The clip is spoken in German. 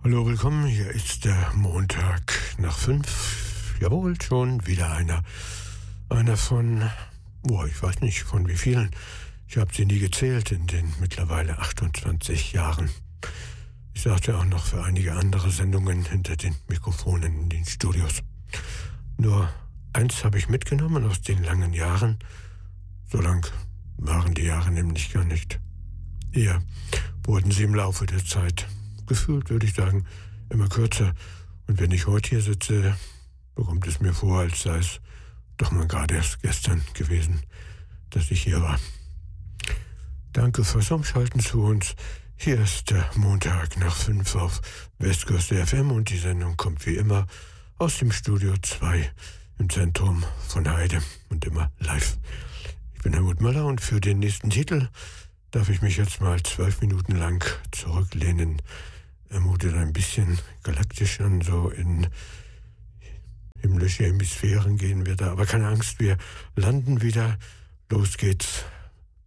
Hallo, willkommen. Hier ist der Montag nach 5. Jawohl, schon wieder einer. Einer von, ich weiß nicht von wie vielen. Ich habe sie nie gezählt in den mittlerweile 28 Jahren. Ich sagte auch noch für einige andere Sendungen hinter den Mikrofonen in den Studios. Nur eins habe ich mitgenommen aus den langen Jahren. So lang waren die Jahre nämlich gar nicht. Eher wurden sie im Laufe der Zeit, gefühlt würde ich sagen, immer kürzer. Und wenn ich heute hier sitze, kommt es mir vor, als sei es doch mal gerade erst gestern gewesen, dass ich hier war. Danke fürs Umschalten zu uns. Hier ist der Montag nach 5 auf Westküste FM und die Sendung kommt wie immer aus dem Studio 2 im Zentrum von Heide und immer live. Ich bin Helmut Möller und für den nächsten Titel darf ich mich jetzt mal 12 Minuten lang zurücklehnen. Er mutet ein bisschen galaktisch an, so in himmlische Hemisphären gehen wir da. Aber keine Angst, wir landen wieder. Los geht's